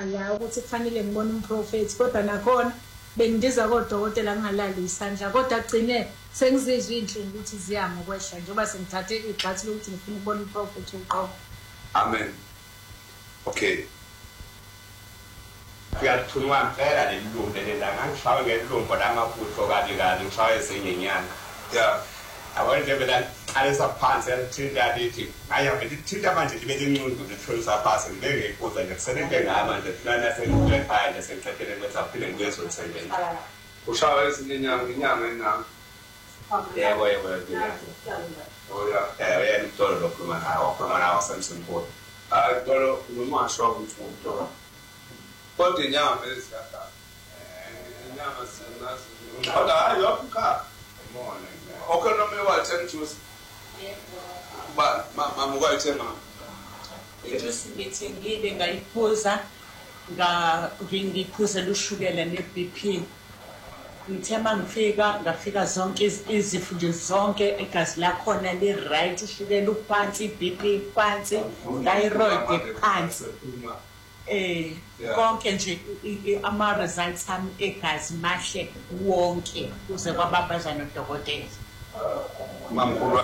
la ukuthi kufanele ngibone umprofeti kodwa nakhona bengidiza kodokotela ngingalali isandla kodwa agcine sengizizwa inhlungu ukuthi ziyama ukwehla njengoba sengithathe igxathi lokuthi ngifuna ukubona umprofeti uqobo. Amen. Okay. Kuyathunwa impela lelungu lelanga ngishawe ngelungu kodwa amaphutho kali ngishawe senyenyana. Yeah. Awonke bela alisa phansi yathinta lithi aya ngithinta manje libe linqungu litholisa phansi ngeke nje kusebenze ngamanje lana sengikuphaye sengithathele bese aphile ngiyeso emsebenzini. Ushawe inyanga enami. Yebo. Oh yeah. Yeah, ngitolo lokhuluma nawo Samson Paul. Tolo umasho ukuthi ngitolo. Kodwa inyama ezikaka. Inyama sinazi. Kodwa ayopha. Okay, no me wa 10 juice. Ba mama kwayithenga. Juice ngithengile ngayiphuza ngiphuza lushukela neBP. Ngithema ngafika zonke izifo nje zonke igazi lakhona li right ushukela uphansi iBP phansi thyroid phansi. Konke nje ama results ami egazi mahle wonke kuze kwababaza nodokotela. Mamkhulu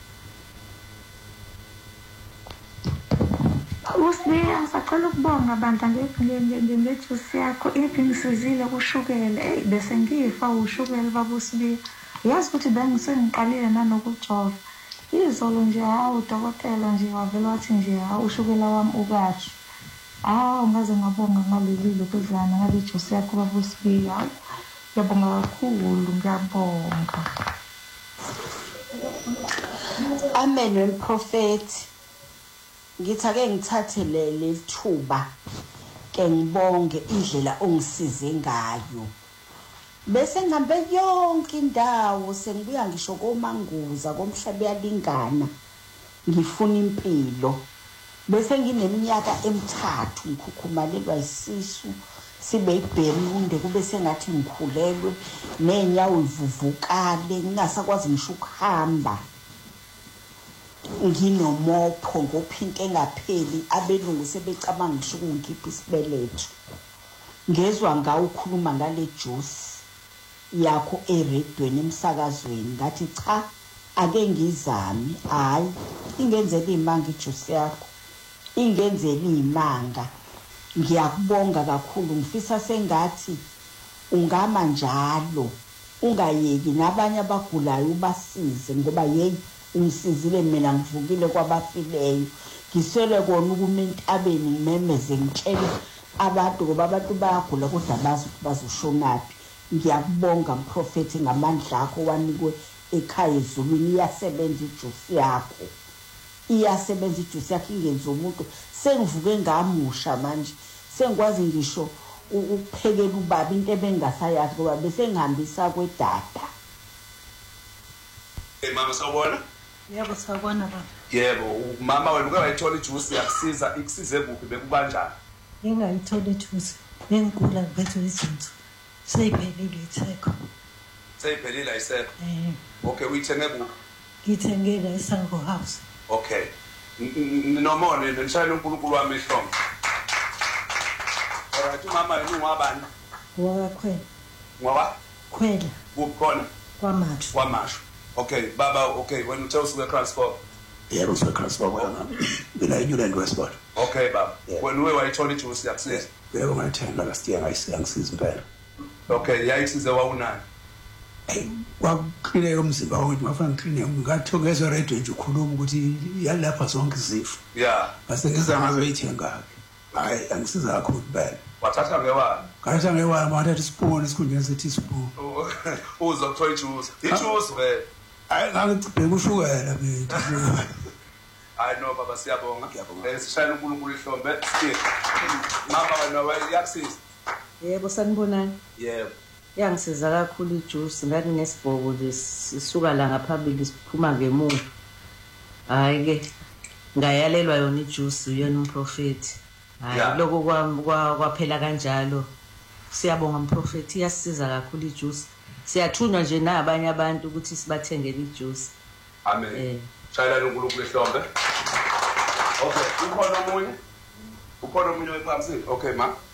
Usibiya ngisacela ukubonga bandla ngejuice yakho ingisizile kushukela bese ngifa ushukela babusibiya yazi ukuthi bengisengiqalile nanokujova izolo nje hawu udokotela nje wavela wathi nje hawu ushukela wami ukahle ngaze ngabonga ngaleli lokudlana ngale juice yakho babusibiya ngiyabonga kakhulu ngiyabonga. Amen wemprofeti ngithi ake ngithathe leli thuba ke ngibonge indlela ongisize ngayo bese ngihambe yonke indawo sengibuya ngisho komanguza komhlaba yalingana ngifuna impilo bese ngineminyaka emithathu ngikhukhumalelwa isisu sibe ibhelunde kube sengathi ngikhulelwe nenyawo ivuvukale ngingasakwazi ngisho ukuhamba nginomopho ngophinke engapheli abelungu sebecabanga ngisho ukungipha isibeletho ngezwe ngawo ukhuluma ngale juice yakho eredweni emsakazweni ngathi cha ake ngizame hayi ingenzela imanga ijuice yakho ingenzela imanga ngiyakubonga kakhulu ngifisa sengathi ungama njalo ungayeki nabanye abagulayo ubasize ngoba yeyi ungisizile mina ngivukile kwabafileyo ngisele kona ukumentabeni ngimemeze ngitshele abantu ngoba abantu bayagula kodwa bazi bazoshonaphi ngiyakubonga mprofeti ngamandla akho wanikwe ekhaya ezulwini iyasebenza ijuice yakho ingenza umuntu sengivuke ngamusha manje sengikwazi ngisho ukuphekela ubaba into ebengasayazi ngoba bese ngihambisa kwedada. Mama sawubona? Yebo sawubona baba. Yebo mama wena uke wayithola ijuice yakusiza ikusize kuphi bekubanjani? Ngingayithola ijuice bengigula ngiphethe izinto seyiphelile itheko. Seyiphelile ayiseko? Okay uyithenge kuphi? Ngithenge la eSango House. Okay. Nomone nishayela uNkulunkulu wami ehlombe. Alright mama yena ungwabani? Wakhwela. Ngwawa? Khwela. Kukhona? Kwamashu. Okay baba okay when you tell us the transport. Yebo usuke transport wena. Mina iNewland Westport. Okay baba. When we wayithola ijuice yakusiza? Yebo ngayithenga last year ngayisiza impela. Okay yayisize wawunani? Wakhuleka umzimba wami ngafana ngicline ngathokezwa radio nje ukhuluma ukuthi yalapha zonke izifo. Yeah. Base ngiza ngazo yithenga. Hayi angisiza kakhulu impela. Wathatha ngewani? Ngayithatha ngewani wathatha ispoon isikhundla sethi ispoon. Uzothola ijuice. Ijuice vele. Hayi ngicibheka ushukela mina. Hayi no baba siyabonga. Sishayela uNkulunkulu ihlombe. Mama wena wayakusiza? Yebo sanibonani. Yebo. Yangisiza kakhulu ijuice ngani nesibhoko lesisuka la ngaphambili siphuma ngemuva. Hayi ke ngayalelwa yona ijuice uyena umprofeti. Hayi lokho kwaphela kanjalo. Siyabonga umprofeti iyasiza kakhulu ijuice. Siyathunywa nje nabanye abantu ukuthi sibathengele ijuice. Amen. Shayela uNkulunkulu ehlombe. Okay, ukhona omunye? Ukhona omunye weqhamsi? Okay ma.